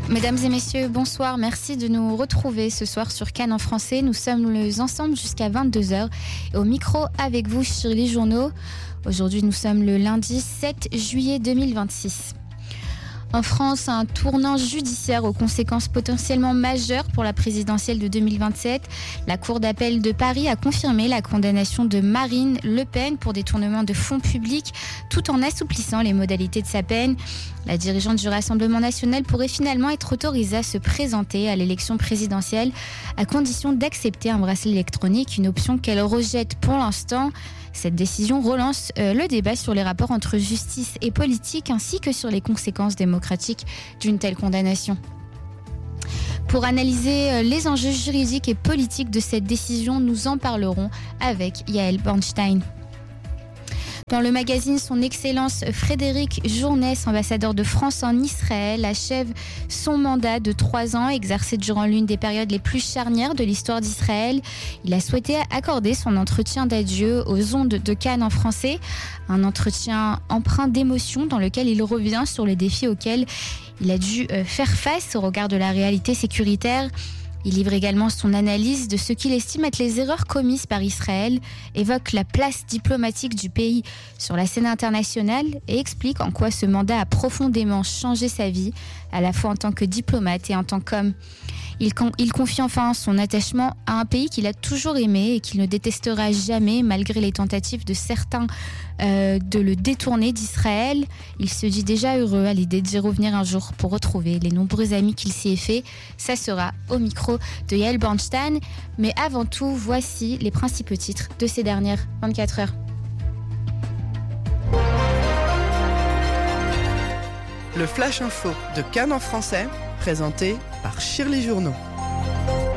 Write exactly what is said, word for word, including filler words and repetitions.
Mesdames et messieurs, bonsoir. Merci de nous retrouver ce soir sur Cannes en français. Nous sommes ensemble jusqu'à vingt-deux heures. Et au micro avec vous, Shirley Journeau. Aujourd'hui, nous sommes le lundi sept juillet deux mille vingt-six. En France, un tournant judiciaire aux conséquences potentiellement majeures pour la présidentielle de deux mille vingt-sept. La Cour d'appel de Paris a confirmé la condamnation de Marine Le Pen pour détournement de fonds publics, tout en assouplissant les modalités de sa peine. La dirigeante du Rassemblement national pourrait finalement être autorisée à se présenter à l'élection présidentielle, à condition d'accepter un bracelet électronique, une option qu'elle rejette pour l'instant. Cette décision relance euh, le débat sur les rapports entre justice et politique ainsi que sur les conséquences démocratiques d'une telle condamnation. Pour analyser euh, les enjeux juridiques et politiques de cette décision, nous en parlerons avec Yael Bornstein. Dans le magazine, son Excellence Frédéric Journès, ambassadeur de France en Israël, achève son mandat de trois ans, exercé durant l'une des périodes les plus charnières de l'histoire d'Israël. Il a souhaité accorder son entretien d'adieu aux ondes de Cannes en français, un entretien empreint d'émotion dans lequel il revient sur les défis auxquels il a dû faire face au regard de la réalité sécuritaire. Il livre également son analyse de ce qu'il estime être les erreurs commises par Israël, évoque la place diplomatique du pays sur la scène internationale et explique en quoi ce mandat a profondément changé sa vie, à la fois en tant que diplomate et en tant qu'homme. Il, con- il confie enfin son attachement à un pays qu'il a toujours aimé et qu'il ne détestera jamais malgré les tentatives de certains euh, de le détourner d'Israël. Il se dit déjà heureux à l'idée d'y revenir un jour pour retrouver les nombreux amis qu'il s'y est fait. Ça sera au micro de Yael Bornstein. Mais avant tout, voici les principaux titres de ces dernières vingt-quatre heures. Le Flash Info de Cannes en français, présenté par Shirley Journeau.